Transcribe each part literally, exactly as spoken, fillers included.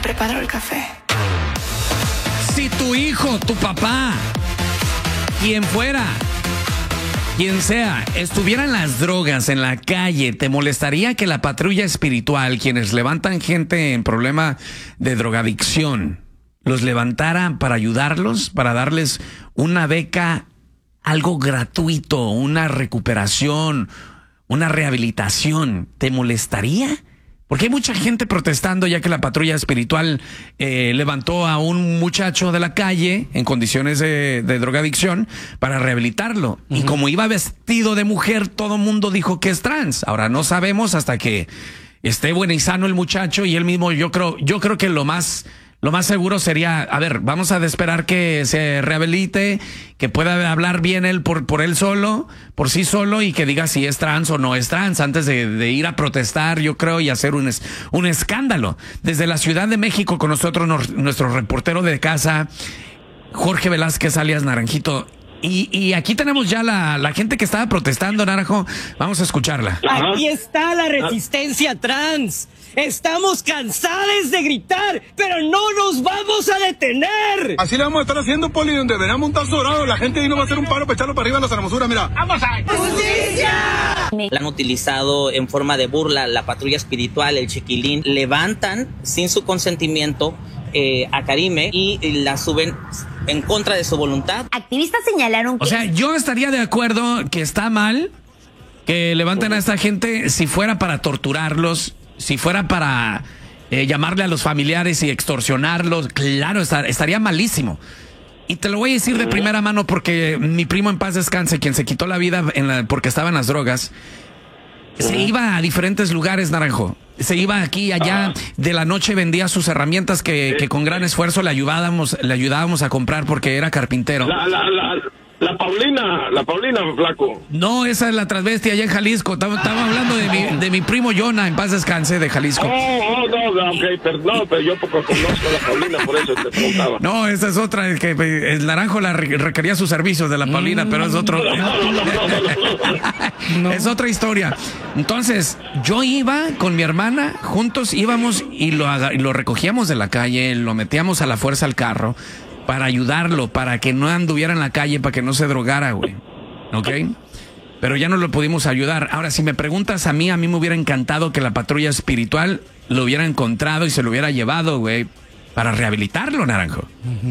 preparo el café. Si tu hijo, tu papá, quien fuera, quien sea, estuviera en las drogas, en la calle, ¿te molestaría que la patrulla espiritual, quienes levantan gente en problema de drogadicción, los levantara para ayudarlos, para darles una beca, algo gratuito, una recuperación, una rehabilitación? ¿Te molestaría? Porque hay mucha gente protestando ya que la patrulla espiritual eh, levantó a un muchacho de la calle en condiciones de, de drogadicción para rehabilitarlo. Uh-huh. Y como iba vestido de mujer, todo el mundo dijo que es trans. Ahora no sabemos hasta que esté bueno y sano el muchacho, y él mismo, yo creo, yo creo que lo más... Lo más seguro sería, a ver, vamos a esperar que se rehabilite, que pueda hablar bien él por, por él solo, por sí solo, y que diga si es trans o no es trans, antes de, de ir a protestar, yo creo, y hacer un, es, un escándalo. Desde la Ciudad de México, con nosotros, nos, nuestro reportero de casa, Jorge Velázquez, alias Naranjito. Y, y aquí tenemos ya la, la gente que estaba protestando, Naranjo. Vamos a escucharla. Aquí está la resistencia trans. Estamos cansados de gritar, pero no nos vamos a detener. Así le vamos a estar haciendo, Poli, donde veremos un tazo dorado. La gente no va a hacer un paro para echarlo para arriba a las hermosuras, mira. ¡Vamos a ¡Justicia! La han utilizado en forma de burla, la patrulla espiritual, el chiquilín. Levantan sin su consentimiento eh, a Karime y, y la suben en contra de su voluntad. Activistas señalaron que... O sea, yo estaría de acuerdo que está mal que levanten a esta gente si fuera para torturarlos, si fuera para eh, llamarle a los familiares y extorsionarlos. Claro, estar, estaría malísimo. Y te lo voy a decir de primera mano porque mi primo, en paz descanse, quien se quitó la vida en la, porque estaba en las drogas, se iba a diferentes lugares, Naranjo. Se iba aquí y allá, de la noche vendía sus herramientas que, que con gran esfuerzo le ayudábamos, le ayudábamos a comprar porque era carpintero. La, la, la, la Paulina, la Paulina, flaco. No, esa es la transvesti allá en Jalisco. Estaba, estaba hablando de mi, de mi primo Jonah, en paz descanse, de Jalisco. Oh, oh no, ok, perdón, pero yo poco conozco a la Paulina, por eso te preguntaba. No, esa es otra, es que el Naranjo la requería sus servicios de la Paulina, mm. pero es otro. No, no, no, no, no, no. Es otra historia. Entonces, yo iba con mi hermana, juntos íbamos y lo, y lo recogíamos de la calle, lo metíamos a la fuerza al carro para ayudarlo, para que no anduviera en la calle, para que no se drogara, güey. ¿Ok? Pero ya no lo pudimos ayudar. Ahora, si me preguntas a mí, a mí me hubiera encantado que la patrulla espiritual lo hubiera encontrado y se lo hubiera llevado, güey, para rehabilitarlo, Naranjo.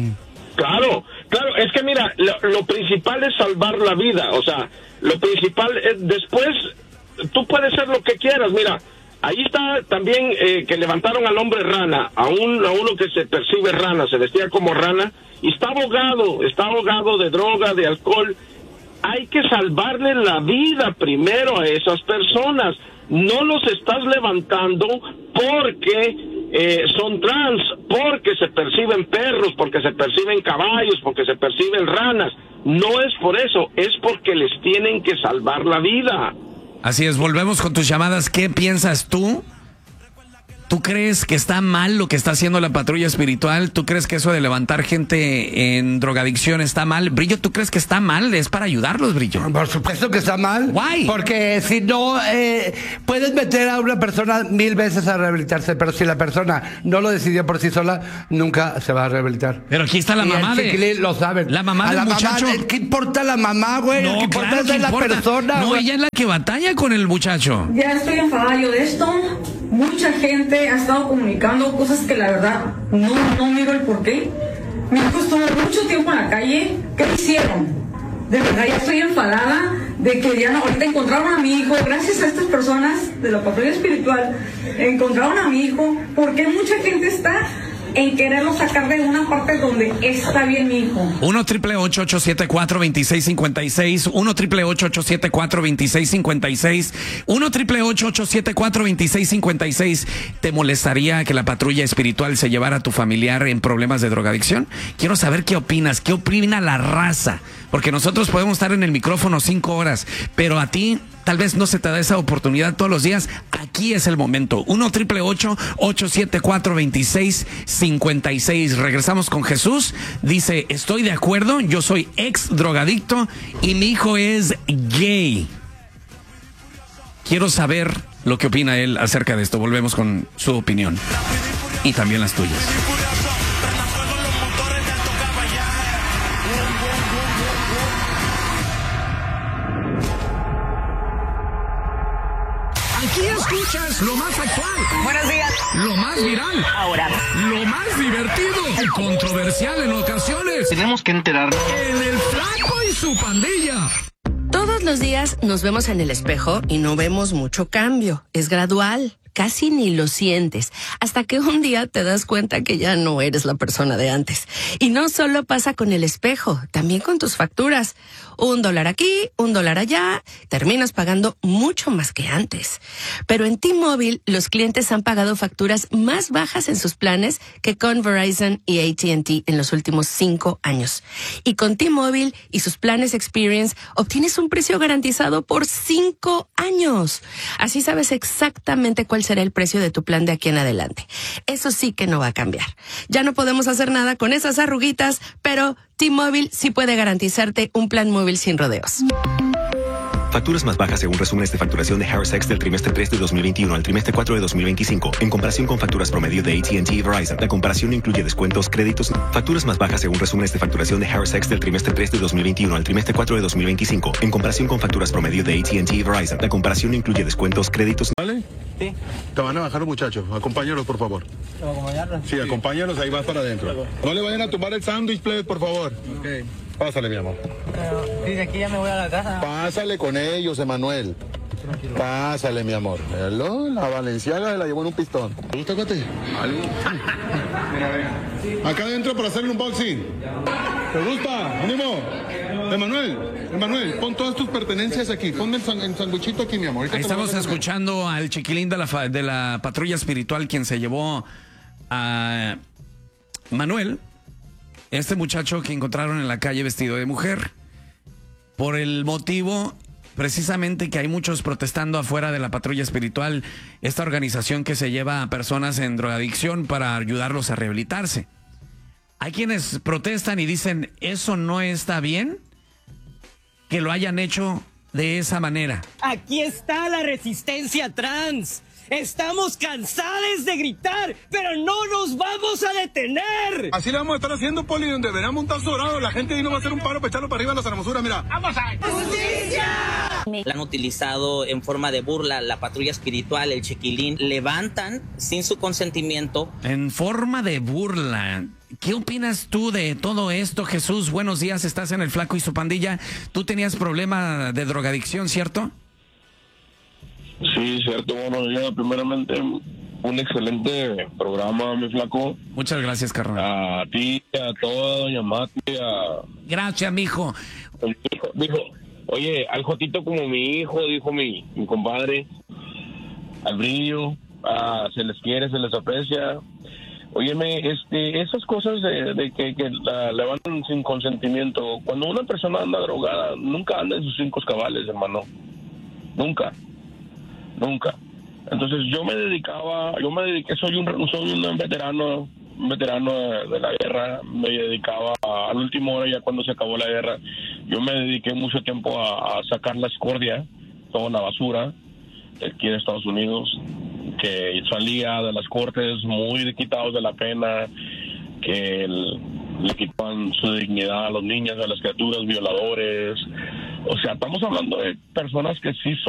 Claro, claro, es que mira, lo, lo principal es salvar la vida, o sea, lo principal es, después, tú puedes ser lo que quieras, mira, ahí está también eh, que levantaron al hombre rana, a, un, a uno que se percibe rana, se vestía como rana, y está ahogado, está ahogado de droga, de alcohol. Hay que salvarle la vida primero a esas personas. No los estás levantando porque eh, son trans, porque se perciben perros, porque se perciben caballos, porque se perciben ranas. No es por eso, es porque les tienen que salvar la vida. Así es, volvemos con tus llamadas. ¿Qué piensas tú? ¿Tú crees que está mal lo que está haciendo la patrulla espiritual? ¿Tú crees que eso de levantar gente en drogadicción está mal? Brillo, ¿tú crees que está mal? Es para ayudarlos, Brillo. Por supuesto que está mal. Why? Porque si no, eh, puedes meter a una persona mil veces a rehabilitarse, pero si la persona no lo decidió por sí sola, nunca se va a rehabilitar. Pero aquí está la y mamá el de... lo saben. La mamá del la muchacho. Mamá, ¿qué importa la mamá, güey? No, ¿Qué importa claro es de que la importa. persona? No, güey. ella es la que batalla con el muchacho. Ya estoy enfadada yo de esto. Mucha gente ha estado comunicando cosas que la verdad no, no miro el porqué. Mi hijo estuvo mucho tiempo en la calle. ¿Qué hicieron? De verdad ya estoy enfadada de que ya no, ahorita encontraron a mi hijo. Gracias a estas personas de la patrulla espiritual encontraron a mi hijo. Porque mucha gente está en quererlo sacar de una parte donde está bien mi hijo. uno triple ocho, ocho siete cuatro, dos seis cinco seis, uno triple ocho, ocho siete cuatro, dos seis cinco seis, uno triple ocho, ocho siete cuatro, dos seis cinco seis. ¿Te molestaría que la patrulla espiritual se llevara a tu familiar en problemas de drogadicción? Quiero saber qué opinas, qué opina la raza, porque nosotros podemos estar en el micrófono cinco horas, pero a ti tal vez no se te da esa oportunidad todos los días. Aquí es el momento. uno triple ocho, ocho siete cuatro, dos seis cinco seis. Regresamos con Jesús. Dice, estoy de acuerdo, yo soy ex drogadicto y mi hijo es gay. Quiero saber lo que opina él acerca de esto. Volvemos con su opinión. y también las tuyas. Aquí escuchas lo más actual. Buenos días. Lo más viral. Ahora. Lo más divertido y controversial en ocasiones. Tenemos que enterarnos. En el Flaco y su pandilla. Todos los días nos vemos en el espejo y no vemos mucho cambio. Es gradual. Casi ni lo sientes, hasta que un día te das cuenta que ya no eres la persona de antes. Y no solo pasa con el espejo, también con tus facturas. Un dólar aquí, un dólar allá, terminas pagando mucho más que antes. Pero en T-Mobile, los clientes han pagado facturas más bajas en sus planes que con Verizon y A T and T en los últimos cinco años. Y con T-Mobile y sus planes Experience, obtienes un precio garantizado por cinco años. Así sabes exactamente cuál será el precio de tu plan de aquí en adelante. Eso sí que no va a cambiar. Ya no podemos hacer nada con esas arruguitas, pero T-Mobile sí puede garantizarte un plan móvil sin rodeos. Facturas más bajas según resúmenes de facturación de Harris X del trimestre tres de dos mil veintiuno al trimestre cuatro de dos mil veinticinco, en comparación con facturas promedio de A T and T y Verizon. La comparación no incluye descuentos, créditos. Facturas más bajas según resúmenes de facturación de Harris X del trimestre tres de dos mil veintiuno al trimestre cuatro de dos mil veinticinco, en comparación con facturas promedio de A T and T y Verizon. La comparación no incluye descuentos, créditos. ¿Vale? Sí. Te van a bajar los muchachos. Acompáñalos, por favor. ¿Acompañarlos? Sí, acompáñalos, ahí vas para adentro. No le vayan a tumbar el sándwich, plebe, por favor. Ok. Pásale, mi amor. Pero, sí, de aquí ya me voy a la casa. Pásale con ellos, Emanuel. Tranquilo. Pásale, mi amor. Hello, la Valenciaga la llevó en un pistón. ¿Te gusta, Cate? ¿Algo? Acá adentro para hacer el unboxing. ¿Te gusta? ¡Ánimo! Emanuel, Emanuel, pon todas tus pertenencias aquí. Ponme el, san, el sanguichito aquí, mi amor. Ahorita Ahí estamos escuchando al chiquilín de la, de la patrulla espiritual, quien se llevó a Manuel, este muchacho que encontraron en la calle vestido de mujer, por el motivo precisamente que hay muchos protestando afuera de la patrulla espiritual, esta organización que se lleva a personas en drogadicción para ayudarlos a rehabilitarse. Hay quienes protestan y dicen, eso no está bien, que lo hayan hecho de esa manera. Aquí está la resistencia trans. Estamos cansados de gritar, pero no nos vamos a detener. Así le vamos a estar haciendo, Poli, donde verán montar sobrado. La gente ahí no va a hacer un paro para echarlo para arriba a las hermosuras, mira. ¡Vamos a ¡Justicia! La han utilizado en forma de burla, la patrulla espiritual, el chiquilín, levantan sin su consentimiento. En forma de burla. ¿Qué opinas tú de todo esto, Jesús? Buenos días, estás en el Flaco y su pandilla. Tú tenías problema de drogadicción, ¿cierto? Sí, cierto. Buenos días. Primeramente, un excelente programa, mi Flaco. Muchas gracias, carnal. A ti, a toda doña Mati, a... Gracias, mijo. Dijo, dijo, oye, al Jotito como mi hijo, dijo mi, mi compadre. Al Brillo, a, se les quiere, se les aprecia. Óyeme, este, esas cosas de, de que, que la levantan sin consentimiento. Cuando una persona anda drogada, nunca anda en sus cinco cabales, hermano. Nunca. Nunca. Entonces yo me dedicaba, yo me dediqué, soy un, soy un veterano, un veterano de, de la guerra. Me dedicaba a, al último hora, ya cuando se acabó la guerra, yo me dediqué mucho tiempo a, a sacar la escoria, toda la basura de aquí en Estados Unidos, que salía de las cortes muy quitados de la pena, que el, le quitaban su dignidad a los niños, a las criaturas, violadores. O sea, estamos hablando de personas que sí son